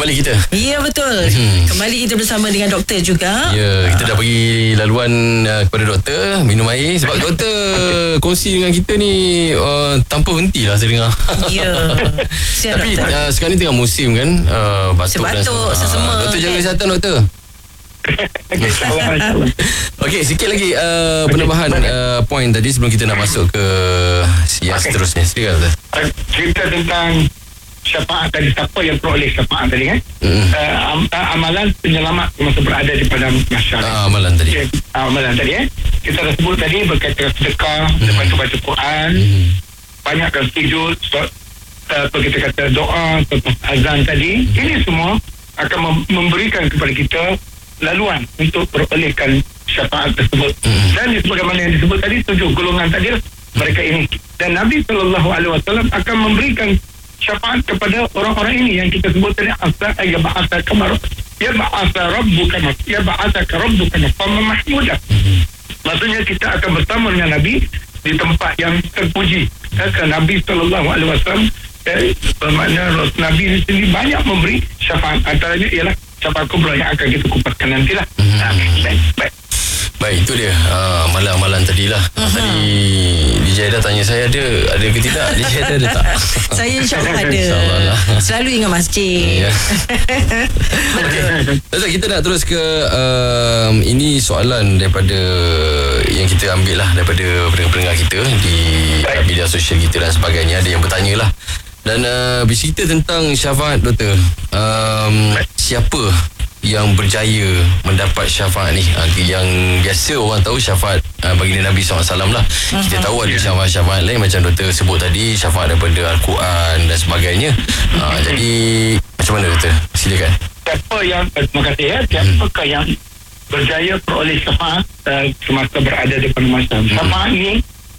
kembali kita. Ya, betul. Kembali kita bersama dengan doktor juga. Ya, kita dah bagi laluan kepada doktor minum air sebab doktor kongsi dengan kita ni tanpa henti lah saya dengar. Ya. Tapi sekarang ni tengah musim kan, batuk Sebatuk, dan sesama. doktor jaga kesihatan doktor. Okey, sikit lagi penambahan poin tadi sebelum kita nak masuk ke yang seterusnya. Silakan doktor. Cerita tentang syafaat tadi, siapa yang peroleh syafaat tadi kan. Amalan penyelamat masa berada di padang mahsyar. Amalan tadi. Amalan tadi kita dah sebut tadi berkaitan sedekah, lepas tu baca Quran, banyakkan sujud, apa kita kata doa, azan tadi. Ini semua akan memberikan kepada kita laluan untuk perolehkan syafaat tersebut. Dan sebagaimana yang disebut tadi, 7 golongan tadi mereka ini. Dan Nabi SAW akan memberikan syafaat kepada orang-orang ini yang kita sebut tadi, ya ba'asa rabbuka maqaman mahmuda. Maksudnya kita akan bersama dengan Nabi di tempat yang terpuji. Nabi SAW bermakna Nabi sendiri banyak memberi syafaat, antaranya ialah syafaat kubra yang akan kita kupaskan nantilah. Baik, itu dia amalan-amalan tadilah. Tadi DJ dah tanya saya ada ke tidak. DJ ada tak? Saya insyaAllah ada. InsyaAllah. Selalu ingat masjid. Ya. Okay. Kita nak terus ke ini soalan daripada yang kita ambil lah daripada pendengar kita di media sosial kita dan sebagainya. Ada yang bertanya lah. Dan bercerita tentang syafaat doktor. Siapa yang berjaya mendapat syafaat ni? Yang biasa orang tahu syafaat baginda Nabi SAW lah. Kita tahu ada syafaat lain macam doktor sebut tadi, syafaat daripada Al-Quran dan sebagainya. Jadi macam mana doktor? Silakan. Siapa yang, terima kasih siapakah yang berjaya peroleh syafaat semasa berada di padang mahsyar? Syafaat ni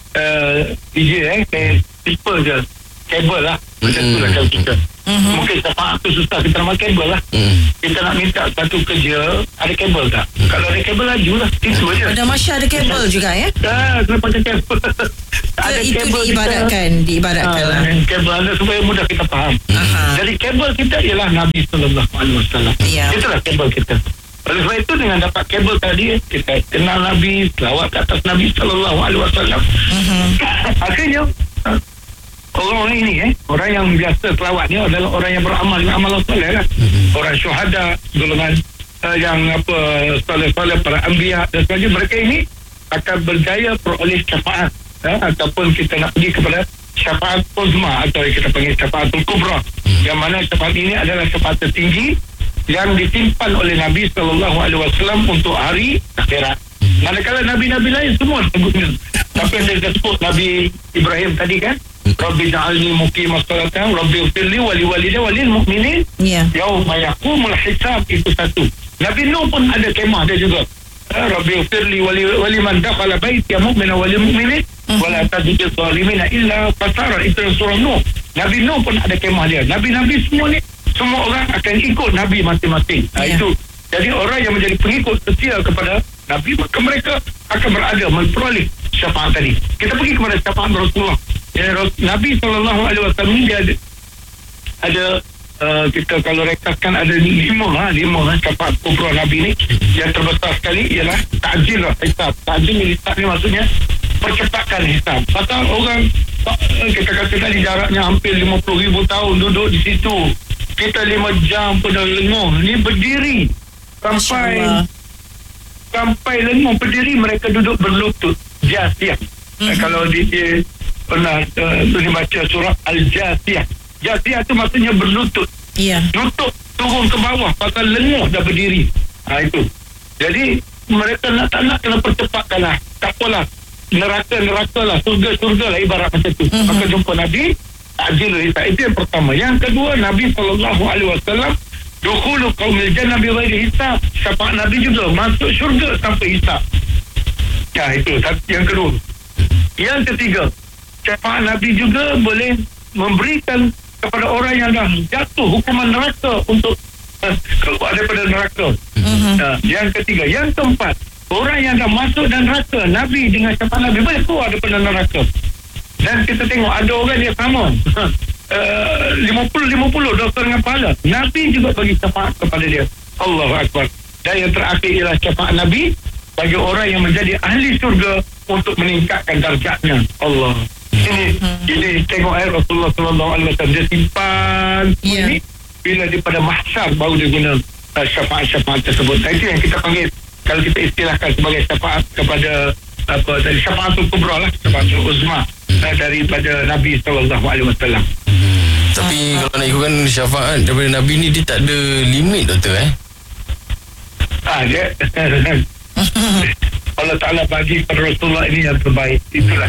DJ saya tipe je kabel lah. Macam tu lah kalau kita mungkin syafaat tu susah, kita nak kabel lah. Kita nak minta satu kerja, ada kabel tak? Kalau ada kabel laju lah, itu je. Padang mahsyar ada kabel juga ya? Kena pakai kabel. Ada itu kabel diibaratkan lah. Kabel ada supaya mudah kita faham. Jadi kabel kita ialah Nabi SAW. Itulah kabel kita. Oleh sebab itu dengan dapat kabel tadi, kita kenal Nabi, selawat ke atas Nabi SAW. Akhirnya orang ini orang yang biasa selawat ni adalah orang yang beramal dengan amalan soleh lah. Orang syuhada, golongan yang soleh-soleh, para anbiya dan sebagainya. Mereka ini akan berjaya peroleh syafaat ataupun kita nak pergi kepada syafaat uzma atau kita panggil syafaatul kubra, yang mana syafaat ini adalah syafaat tertinggi yang disimpan oleh Nabi SAW untuk hari akhirat. Manakala Nabi-Nabi lain semua sebutnya. Tapi yang saya sebut Nabi Ibrahim tadi kan, Rabbi ja'alni muqimas salatan Rabbi ufirli wali walida walil mu'minin yauma yaqumul hisab. Itu satu. Nabi Nuh pun ada kemah dia juga. Rabbi ufirli wali man dakhala baiti mu'mina walil mu'minin wala tazidil zalimina illa fasara. Itu surah Nuh. Nabi Nuh pun ada kemah dia. Nabi-Nabi semua ni, semua orang akan ikut Nabi masing-masing. Itu. Jadi orang yang menjadi pengikut setia kepada Nabi, maka mereka akan berada memperoleh syafaat tadi. Kita pergi kepada syafaat Rasulullah. Nabi SAW ni dia ada kita kalau rekaskan ada 5 syafaat kubra Nabi ni. Yang terbesar sekali ialah ta'jil hisab. Ta'jil hisab ni maksudnya percepatkan hisab. Pasal orang kita kata tadi jaraknya hampir 50,000 tahun duduk di situ. Kita 5 jam pun dah lenguh. Ni berdiri sampai lenguh berdiri, mereka duduk berlutut jasiyah. Kalau dia pernah dibaca surah Al-Jasiyah. Jasiyah tu maksudnya berlutut. Lutut turun ke bawah pasal lenguh dah berdiri. Itu. Jadi mereka tak nak kena percepatkan lah. Tak apalah. Neraka lah, surga lah, ibarat macam tu. Maka jumpa Nabi ta'jilul hisab. Itu yang pertama. Yang kedua, Nabi SAW dukhulu qaumil jannah bi ghairi hisab. Syafaat Nabi juga masuk syurga tanpa hisab. Itu yang kedua. Yang ketiga, syafaat Nabi juga boleh memberikan kepada orang yang dah jatuh hukuman neraka untuk keluar daripada neraka. Yang ketiga. Yang keempat, orang yang dah masuk dan neraka, Nabi dengan syafaat Nabi boleh keluar daripada neraka. Dan kita tengok ada orang yang sama 50 dosa dengan pahala. Nabi juga bagi syafaat kepada dia. Allahu Akbar. Dan yang terakhir ialah syafaat Nabi bagi orang yang menjadi ahli syurga untuk meningkatkan darjatnya. Allah. Ini tengok Rasulullah SAW dia simpan ini bila dia pada mahsyar baru dia guna syafaat-syafaat tersebut. Itu yang kita panggil, kalau kita istilahkan sebagai syafaat kepada dari syafaatul kubra lah, syafaatul uzma daripada Nabi SAW. Tapi kalau nak ikutkan syafaat daripada Nabi ni, dia tak ada limit, doktor dia Allah Ta'ala bagi kepada Rasulullah ini yang terbaik. Itulah.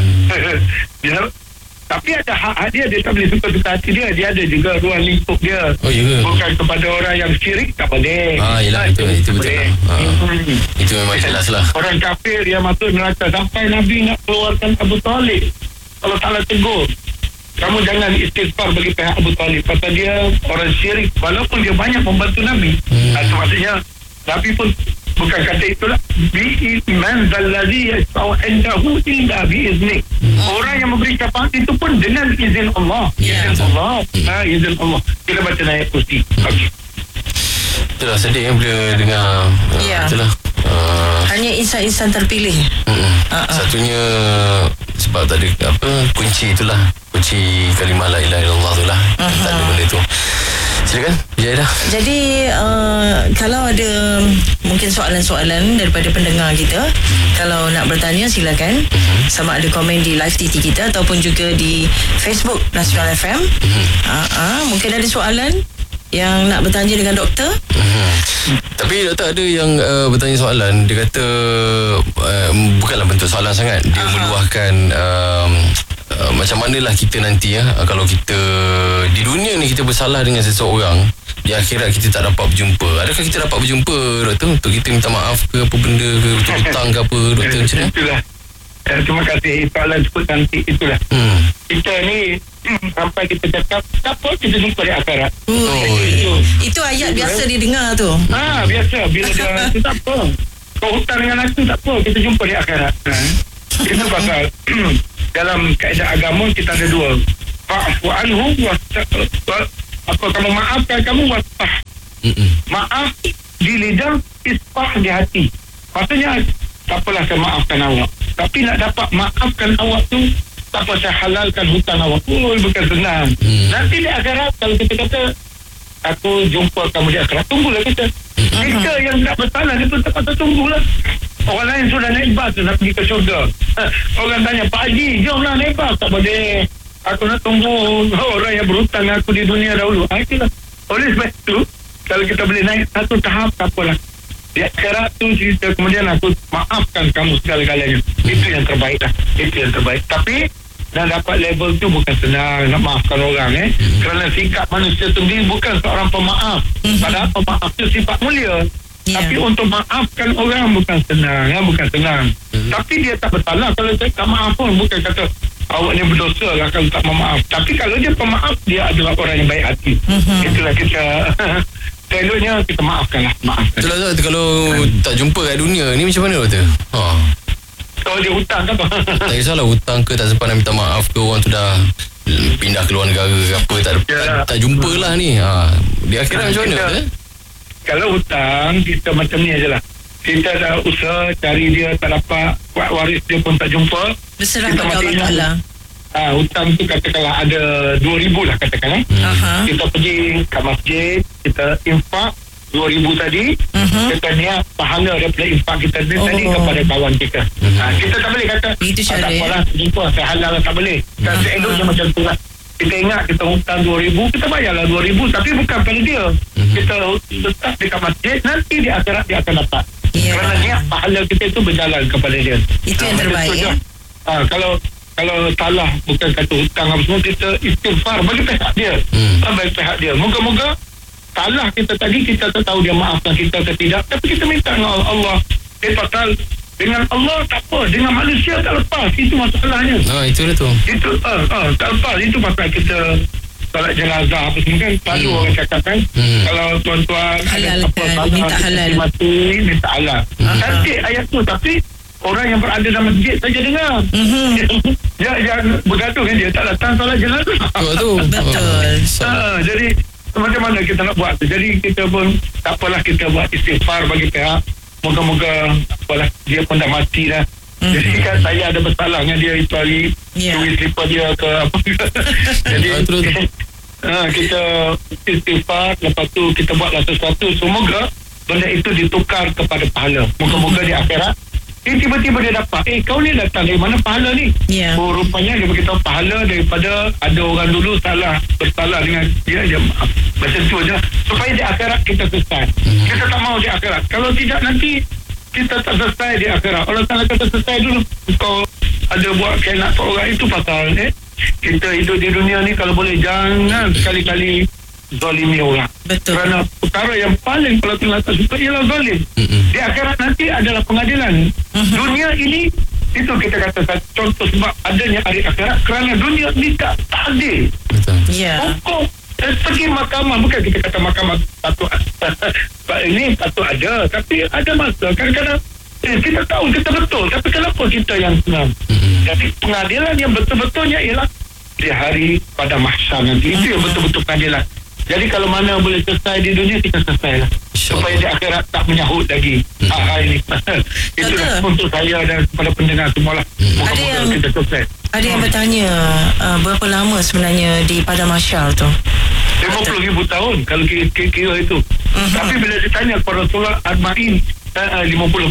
Tapi ada hak dia tak boleh suka-suka hati dia. Dia ada juga ruang lingkup dia. Bukan kepada orang yang syirik, tak boleh. Yelah, itu betul lah. Itu memang jelas lah. Orang kafir yang masuk neraka sampai Nabi nak keluarkan Abu Talib, Allah Ta'ala tegur, kamu jangan istighfar bagi pihak Abu Talib pasal dia orang syirik, walaupun dia banyak membantu Nabi. Maksudnya Nabi pun bukan kata itulah bi'man dallazi yas'au indahu illa bi'izni. Orang yang memberi syafaat itu pun dengan izin Allah. Izin Allah. Kita baca ayat kursi. Okey. Itulah sedih bila dengar. Itulah. Hanya insan-insan terpilih. Satunya sebab tak ada kunci itulah. Kunci kalimah la ilaha illallah itulah. Tak ada benda tu. Silakan Jaidah. Jadi kalau ada mungkin soalan-soalan daripada pendengar kita, kalau nak bertanya silakan. Sama ada komen di live TT kita ataupun juga di Facebook Nasional FM. Mungkin ada soalan yang nak bertanya dengan doktor. Tapi doktor ada yang bertanya soalan. Dia kata bukanlah bentuk soalan sangat. Dia meluahkan macam manalah kita nanti kalau kita di dunia ni kita bersalah dengan seseorang, di akhirat kita tak dapat berjumpa. Adakah kita dapat berjumpa, doktor, untuk kita minta maaf ke apa benda ke, untuk hutang ke apa, doktor, macam mana? Itulah. Terima kasih soalan cukup cantik. Itulah. Kita ni sampai kita cakap apa kita jumpa di akhirat. Itu ayat biasa didengar tu. Biasa. Bila dia itu tak apa, kau hutang dengan aku tak apa, kita jumpa di akhirat. Itu pasal dalam kaedah agama kita ada dua, fa'fu anhum kamu maafkan kamu wasfah. Maaf di lidah, isfah di hati. Maksudnya tak apalah saya maafkan awak, tapi nak dapat maafkan awak tu tak apa saya halalkan hutang awak. Bukan senang. Nanti di akhirat kalau kita kata aku jumpa kamu di akhirat, tunggulah kita. Kita yang tak bersalah dia pun tak patut tunggulah. Orang lain sudah naik bas nak pergi ke syurga. Orang tanya, Pak Haji, jomlah naik bas. Tak boleh. Aku nak tunggu orang yang berhutang aku di dunia dahulu. Itulah. Oleh sebab itu, kalau kita boleh naik satu tahap, tak apalah. Di akhirat tu cerita, kemudian aku maafkan kamu segala-galanya. Itu yang terbaik lah. Itu yang terbaik. Tapi, nak dapat level tu bukan senang nak maafkan orang. Kerana sikap manusia sendiri bukan seorang pemaaf. Padahal pemaaf tu sifat mulia. Tapi untuk maafkan orang bukan senang. Bukan senang. Tapi dia tak bersalah kalau saya tak maaf pun. Bukan kata awak ni berdosa lah kalau tak memaaf. Tapi kalau dia pemaaf, dia adalah orang yang baik hati. Itulah kita eloknya kita maafkan lah. Itulah doktor, kalau tak jumpa kat dunia ni macam mana doktor? Kalau dia hutang ke apa? Tak kisahlah hutang ke, tak sempat nak minta maaf ke, orang tu dah pindah ke luar negara ke apa, tak jumpa lah ni. Di akhirat macam mana? Kalau hutang, kita macam ni aje lah. Kita dah usaha cari dia, tak dapat, waris dia pun tak jumpa. Berserah pada Allah Ta'ala. Hutang tu katakanlah ada 2,000 lah katakanlah. Kita pergi ke masjid, kita infak 2,000 tadi, kita niat pahala daripada infak kita tadi kepada kawan kita. Kita tak boleh kata tak apalah, jumpa saya halal lah, tak boleh. Dan seeloknya macam tu lah. Kita ingat kita hutang 2,000, kita bayarlah 2,000, tapi bukan pada dia. Kita letak dekat masjid, nanti di akhirat dia akan dapat. Kerana niat pahala kita itu berjalan kepada dia. Itu yang terbaik. Kalau salah, bukan kata hutang apa semua, kita istighfar bagi pihak dia. Bagi pihak dia. Moga-moga salah kita tadi, kita tak tahu dia maafkan kita ke tidak, tapi kita minta dengan Allah. Pasal dengan Allah tak apa, dengan manusia tak lepas. Itu masalahnya. Itu lah tu. Itu tak lepas. Itu pasal kita salat jenazah apa semua kan, selalu orang cakap kan, kalau tuan-tuan halalkan, minta halal, minta halal. Cantik ayat tu, tapi orang yang berada dalam masjid saja dengar. Jangan bergaduh kan dia tak datang solat jenazah. Betul. Jadi macam mana kita nak buat tu? Jadi kita pun tak apalah, kita buat istighfar bagi pihak. Moga-moga apalah, dia pun dah mati dah. Jadi kan saya ada bersalah dengan dia itu hari, tulis slipper dia ke apa. Jadi kita istighfar, lepas tu kita buatlah sesuatu, semoga benda itu ditukar kepada pahala. Moga-moga di akhirat tiba-tiba dia dapat, kau ni datang dari mana pahala ni? Rupanya dia beritahu pahala daripada ada orang dulu bersalah dengan dia maaf. Macam tu je, supaya di akhirat kita selesai. Kita tak mau di akhirat. Kalau tidak, nanti kita tak selesai di akhirat. Allah Ta'ala kata selesai dulu. Kau ada buat kena ke orang, itu pasal kita hidup di dunia ni, kalau boleh jangan sekali-kali zalimi orang. Betul. Kerana perkara yang paling kalau Tuhan tak suka ialah zalim. Di akhirat nanti adalah pengadilan. Dunia ini, itu kita kata contoh sebab adanya hari akhirat, kerana dunia ni tak adil. Hukum pergi mahkamah, bukan kita kata mahkamah patut ini patut ada, tapi ada masa kadang-kadang kita tahu kita betul, tapi kenapa kita yang senang? Jadi pengadilan yang betul-betulnya ialah di hari pada mahsyar nanti. Itu yang betul-betul pengadilan. Jadi kalau mana boleh selesai di dunia, kita selesailah. Supaya di akhirat tak menyahut lagi ini. Itulah untuk saya dan kepada pendengar semualah. Moga-moga kita selesai. Ada yang bertanya berapa lama sebenarnya di Padang Mahsyar tu? 50,000 tahun kalau kira itu. Tapi bila ditanya kepada Rasulullah Al-Ma'in 40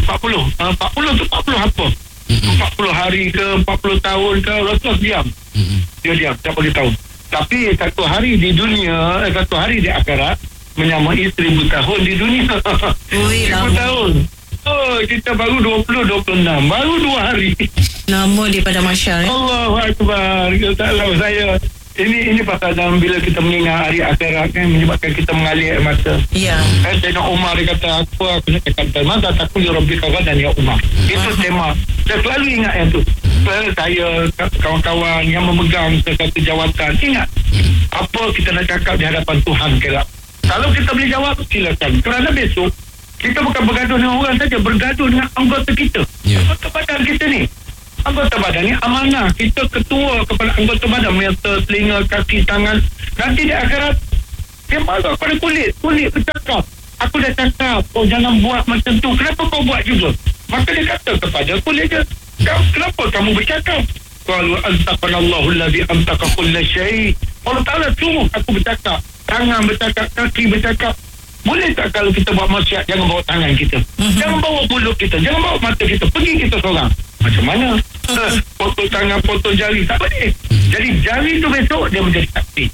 tu 40 apa? 40 hari ke 40 tahun ke, Rasulullah diam. Dia diam, tak bagi tahu. Tapi satu hari di dunia, satu hari di akhirat menyamai 1000 tahun di dunia. 1000 tahun. Kita baru 26, baru 2 hari. Lama di Padang Mahsyar. Allahu Akbar. Saya ini pasal dalam bila kita mengingat hari akhirat kan, menyebabkan kita mengalir air mata. Sayyidina Umar dia kata, aku nak cakap mata takut ya Rabbi dan ya Umar. Itu tema. Saya selalu ingat yang tu. Saya, kawan-kawan yang memegang sesuatu jawatan, ingat apa kita nak cakap di hadapan Tuhan kelak. Kalau kita boleh jawab, silakan. Kerana besok kita bukan bergaduh dengan orang saja, bergaduh dengan anggota kita. Anggota badan kita ni. Anggota badan ni amanah. Kita ketua kepada anggota badan, mata, telinga, kaki, tangan. Nanti di akhirat dia marah pada kulit bercakap, aku dah cakap, jangan buat macam tu, kenapa kau buat juga? Maka dia kata kepada kulit dia, kenapa kamu bercakap? Qalu antaqanallahu alladhi antaqa kulla syai'. Allah Ta'ala suruh aku bercakap, tangan bercakap, kaki bercakap. Boleh tak kalau kita buat maksiat, jangan bawa tangan kita, jangan bawa mulut kita, jangan bawa mata kita, pergi kita seorang. Macam mana? Potong tangan, potong jari, tak boleh. Jadi jari tu besok dia menjadi saksi.